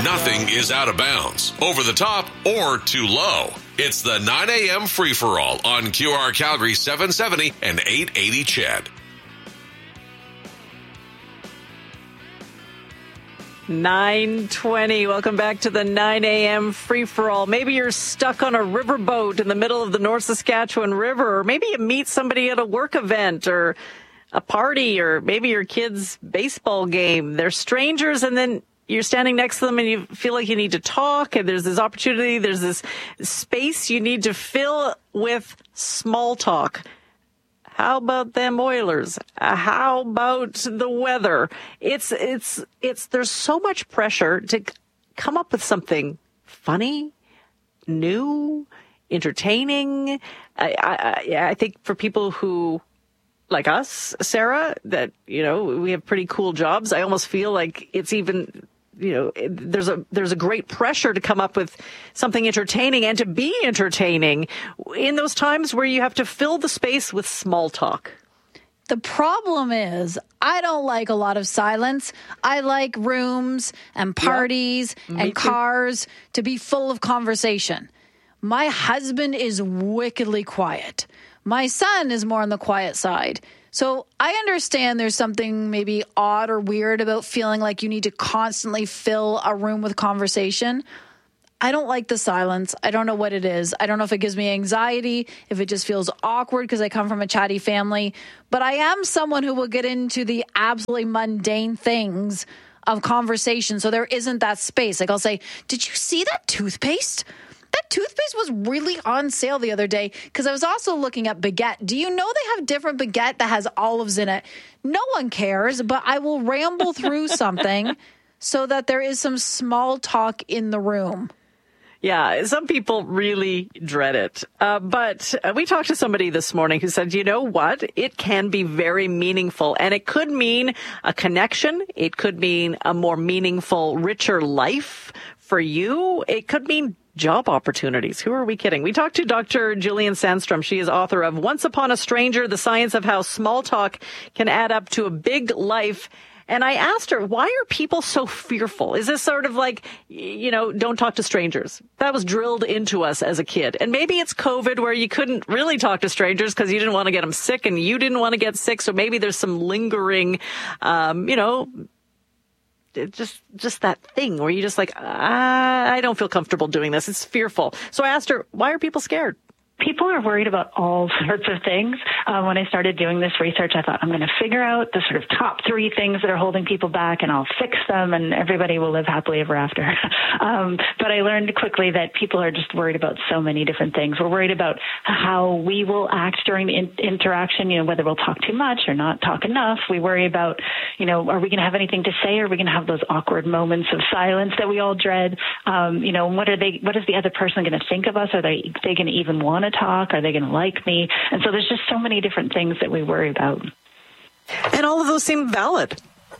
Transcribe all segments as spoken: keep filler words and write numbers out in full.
Nothing is out of bounds, over the top, or too low. It's the nine a.m. free-for-all on Q R Calgary seven seventy and eight eighty C H E D. nine twenty. Welcome back to the nine a.m. free-for-all. Maybe you're stuck on a riverboat in the middle of the North Saskatchewan River, or maybe you meet somebody at a work event or a party, or maybe your kid's baseball game. They're strangers, and then you're standing next to them and you feel like you need to talk, and there's this opportunity, there's this space you need to fill with small talk. How about them Oilers? Uh, how about the weather? It's, it's, it's, there's so much pressure to come up with something funny, new, entertaining. I, I, I think for people who, like us, Sarah, that, you know, we have pretty cool jobs. I almost feel like it's even, you know, there's a there's a great pressure to come up with something entertaining and to be entertaining in those times where you have to fill the space with small talk. The problem is, I don't like a lot of silence. I like rooms and parties yeah, and cars to be full of conversation. My husband is wickedly quiet. My son is more on the quiet side. So I understand there's something maybe odd or weird about feeling like you need to constantly fill a room with conversation. I don't like the silence. I don't know what it is. I don't know if it gives me anxiety, if it just feels awkward because I come from a chatty family. But I am someone who will get into the absolutely mundane things of conversation. So there isn't that space. Like I'll say, did you see that toothpaste? That toothpaste was really on sale the other day because I was also looking at baguette. Do you know they have different baguette that has olives in it? No one cares, but I will ramble through something so that there is some small talk in the room. Yeah, some people really dread it. Uh, but uh, we talked to somebody this morning who said, you know what? It can be very meaningful, and it could mean a connection. It could mean a more meaningful, richer life for you. It could mean job opportunities. Who are we kidding? We talked to Doctor Julian Sandstrom. She is author of Once Upon a Stranger, The Science of How Small Talk Can Add Up to a Big Life. And I asked her, why are people so fearful? Is this sort of like, you know, don't talk to strangers? That was drilled into us as a kid. And maybe it's COVID where you couldn't really talk to strangers because you didn't want to get them sick and you didn't want to get sick. So maybe there's some lingering, um, you know, just just that thing where you just like, I don't feel comfortable doing this. It's fearful. So I asked her, why are people scared? People are worried about all sorts of things. Uh, when I started doing this research, I thought I'm going to figure out the sort of top three things that are holding people back, and I'll fix them, and everybody will live happily ever after. um, but I learned quickly that people are just worried about so many different things. We're worried about how we will act during the in- interaction, you know, whether we'll talk too much or not talk enough. We worry about, you know, are we going to have anything to say? Or are we going to have those awkward moments of silence that we all dread? Um, you know, what are they? What is the other person going to think of us? Are they, they going to even want to talk? Are they going to like me? And so there's just so many different things that we worry about. And all of those seem valid.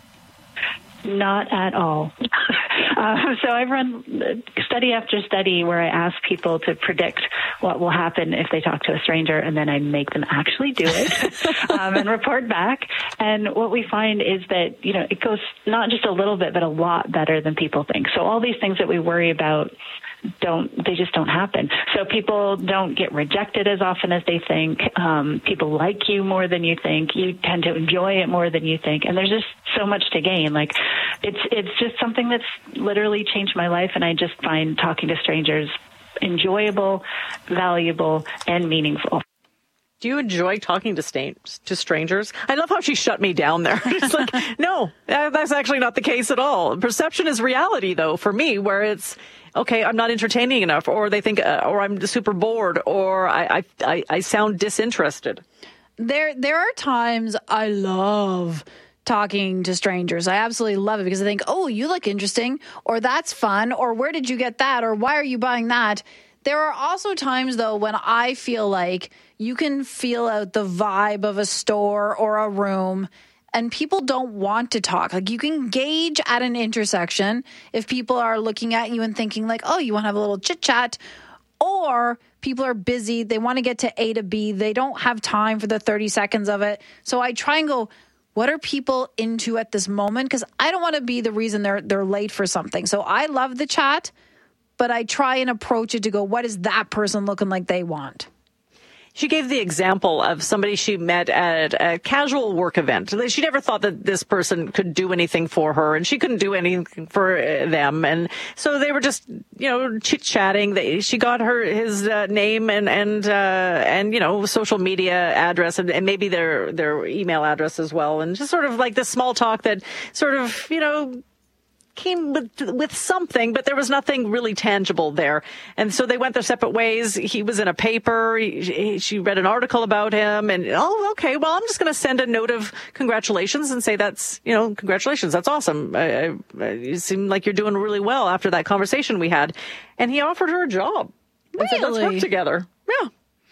Not at all. uh, so I've run study after study where I ask people to predict what will happen if they talk to a stranger, and then I make them actually do it um, and report back. And what we find is that, you know, it goes not just a little bit, but a lot better than people think. So all these things that we worry about don't, they just don't happen. So people don't get rejected as often as they think. Um, people like you more than you think. You tend to enjoy it more than you think. And there's just so much to gain. Like it's, it's just something that's literally changed my life. And I just find talking to strangers enjoyable, valuable, and meaningful. Do you enjoy talking to sta- to strangers? I love how she shut me down there. It's like, no, that's actually not the case at all. Perception is reality, though, for me, where it's, okay, I'm not entertaining enough, or they think, uh, or I'm super bored, or I, I, I sound disinterested. There, there are times I love talking to strangers. I absolutely love it because I think, oh, you look interesting, or that's fun, or where did you get that, or why are you buying that? There are also times, though, when I feel like you can feel out the vibe of a store or a room and people don't want to talk. Like you can gauge at an intersection if people are looking at you and thinking like, oh, you want to have a little chit chat, or people are busy. They want to get to A to B. They don't have time for the thirty seconds of it. So I try and go, What are people into at this moment? Because I don't want to be the reason they're they're late for something. So I love the chat, but I try and approach it to go, what is that person looking like they want? She gave the example of somebody she met at a casual work event. She never thought that this person could do anything for her, and she couldn't do anything for them. And so they were just, you know, chit-chatting. She got her his uh, name and and uh, and you know, social media address and, and maybe their their email address as well, and just sort of like this small talk that sort of, you know, came with with something, but there was nothing really tangible there. And so they went their separate ways. He was in a paper. He, she read an article about him, and, oh, okay, well, I'm just going to send a note of congratulations and say that's, you know, congratulations. That's awesome. I, I, you seem like you're doing really well after that conversation we had. And he offered her a job. Really? And said, let's work together. Yeah.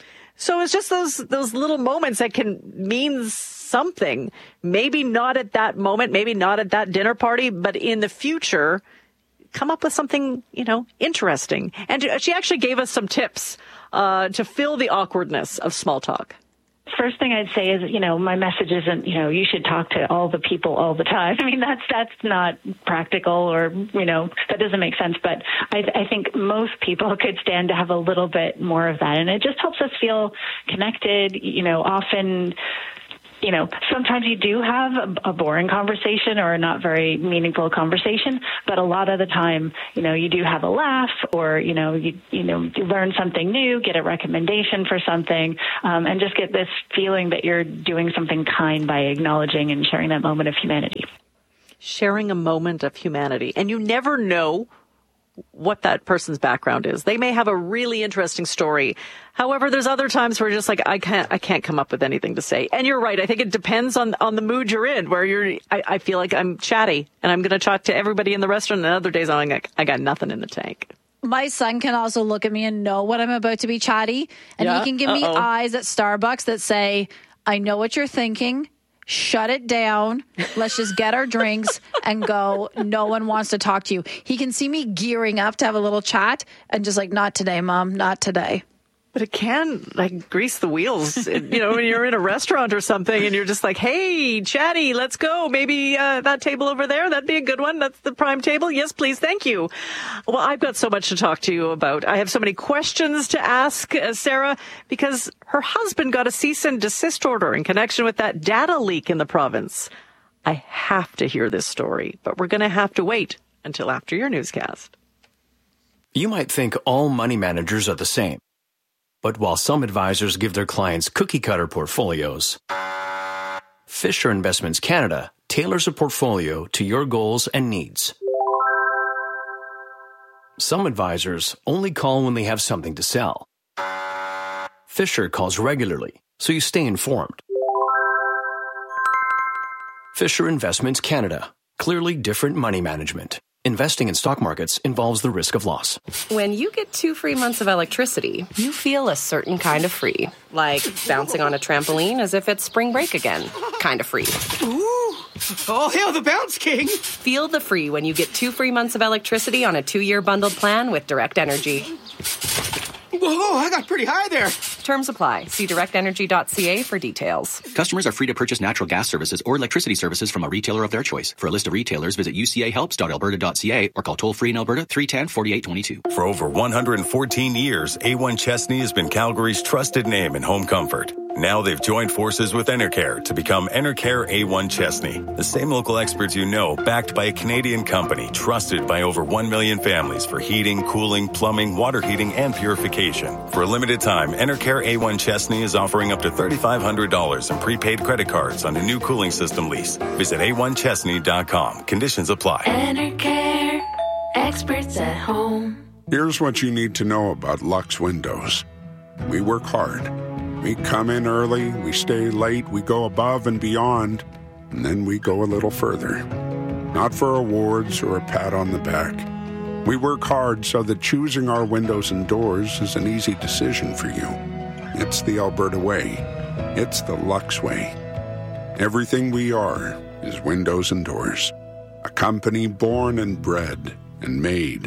So it's just those those little moments that can mean something. Maybe not at that moment, maybe not at that dinner party, but in the future, come up with something, you know, interesting. And she actually gave us some tips uh, to fill the awkwardness of small talk. First thing I'd say is, you know, my message isn't, you know, you should talk to all the people all the time. I mean, that's that's not practical, or, you know, that doesn't make sense. But I, I think most people could stand to have a little bit more of that. And it just helps us feel connected. You know, often, you know, sometimes you do have a, a boring conversation or a not very meaningful conversation, but a lot of the time, you know, you do have a laugh, or, you know, you, you know, you learn something new, get a recommendation for something, um, and just get this feeling that you're doing something kind by acknowledging and sharing that moment of humanity. Sharing a moment of humanity. And you never know what that person's background is. They may have a really interesting story. However, there's other times where you're just like, I can't, I can't come up with anything to say. And you're right. I think it depends on, on the mood you're in, where you're, I, I feel like I'm chatty and I'm going to talk to everybody in the restaurant, and other days I'm like, I got nothing in the tank. My son can also look at me and know when I'm about to be chatty, and yeah? he can give Uh-oh. me eyes at Starbucks that say, I know what you're thinking. Shut it down. Let's just get our drinks and go. No one wants to talk to you. He can see me gearing up to have a little chat and just like, not today, Mom, not today. But it can, like, grease the wheels, you know, when you're in a restaurant or something and you're just like, hey, chatty, let's go. Maybe uh, that table over there, that'd be a good one. That's the prime table. Yes, please. Thank you. Well, I've got so much to talk to you about. I have so many questions to ask uh, Sarah, because her husband got a cease and desist order in connection with that data leak in the province. I have to hear this story, but we're going to have to wait until after your newscast. You might think all money managers are the same. But while some advisors give their clients cookie-cutter portfolios, Fisher Investments Canada tailors a portfolio to your goals and needs. Some advisors only call when they have something to sell. Fisher calls regularly, so you stay informed. Fisher Investments Canada. Clearly different money management. Investing in stock markets involves the risk of loss. When you get two free months of electricity, you feel a certain kind of free. Like bouncing on a trampoline as if it's spring break again. Kind of free. Ooh! Oh, hail the bounce king! Feel the free when you get two free months of electricity on a two-year bundled plan with Direct Energy. Whoa, I got pretty high there. Terms apply. See direct energy dot c a for details. Customers are free to purchase natural gas services or electricity services from a retailer of their choice. For a list of retailers, visit u c a helps dot alberta dot c a or call toll-free in Alberta three one zero, four eight two two. For over one hundred fourteen years, A one Chesney has been Calgary's trusted name in home comfort. Now they've joined forces with Enercare to become Enercare A one Chesney. The same local experts you know, backed by a Canadian company, trusted by over one million families for heating, cooling, plumbing, water heating, and purification. For a limited time, Enercare A one Chesney is offering up to three thousand five hundred dollars in prepaid credit cards on a new cooling system lease. Visit a one chesney dot com. Conditions apply. Enercare. Experts at home. Here's what you need to know about Lux Windows. We work hard. We come in early, we stay late, we go above and beyond, and then we go a little further. Not for awards or a pat on the back. We work hard so that choosing our windows and doors is an easy decision for you. It's the Alberta way. It's the Lux way. Everything we are is windows and doors. A company born and bred and made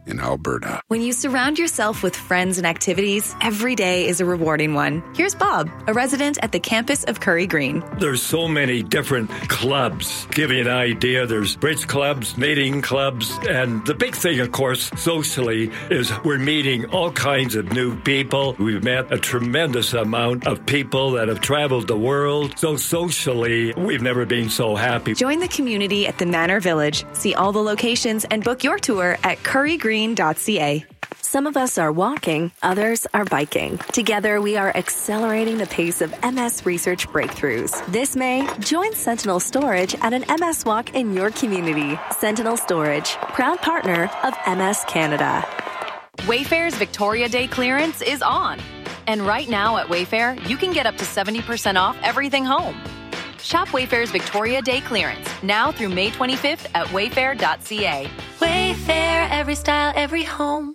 in Alberta. When you surround yourself with friends and activities, every day is a rewarding one. Here's Bob, a resident at the campus of Curry Green. There's so many different clubs. Give you an idea, there's bridge clubs, knitting clubs, and the big thing, of course, socially, is we're meeting all kinds of new people. We've met a tremendous amount of people that have traveled the world. So socially, we've never been so happy. Join the community at the Manor Village. See all the locations and book your tour at curry green dot c a. Some of us are walking, others are biking. Together, we are accelerating the pace of M S research breakthroughs. This May, join Sentinel Storage at an M S walk in your community. Sentinel Storage, proud partner of M S Canada. Wayfair's Victoria Day clearance is on. And right now at Wayfair, you can get up to seventy percent off everything home. Shop Wayfair's Victoria Day clearance now through May twenty-fifth at wayfair dot c a. Wayfair, every style, every home.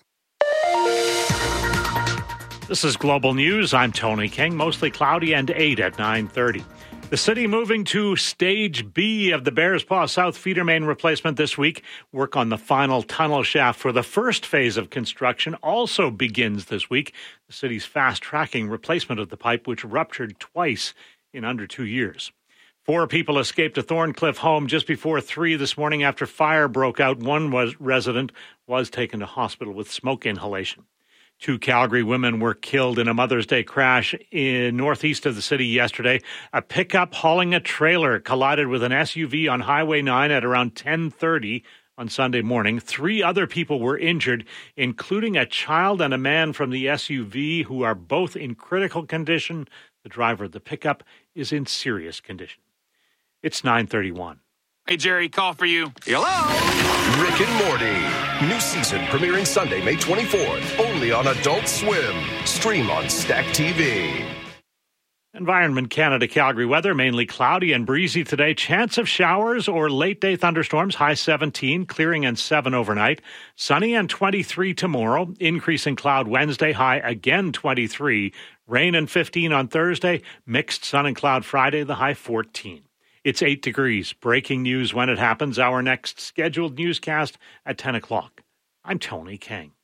This is Global News. I'm Tony King. Mostly cloudy and eight at nine thirty. The city moving to Stage B of the Bears Paw South feeder main replacement this week. Work on the final tunnel shaft for the first phase of construction also begins this week. The city's fast-tracking replacement of the pipe, which ruptured twice in under two years. Four people escaped a Thorncliffe home just before three this morning after fire broke out. One was resident was taken to hospital with smoke inhalation. Two Calgary women were killed in a Mother's Day crash in northeast of the city yesterday. A pickup hauling a trailer collided with an S U V on Highway nine at around ten thirty on Sunday morning. Three other people were injured, including a child and a man from the S U V who are both in critical condition. The driver of the pickup is in serious condition. It's nine thirty-one. Hey, Jerry, call for you. Hello? Rick and Morty. New season premiering Sunday, May twenty-fourth. Only on Adult Swim. Stream on Stack T V. Environment Canada Calgary weather, mainly cloudy and breezy today. Chance of showers or late-day thunderstorms, high seventeen, clearing and seven overnight. Sunny and twenty-three tomorrow. Increasing cloud Wednesday, high again twenty-three. Rain and fifteen on Thursday. Mixed sun and cloud Friday, the high fourteen. It's eight degrees. Breaking news when it happens. Our next scheduled newscast at ten o'clock. I'm Tony King.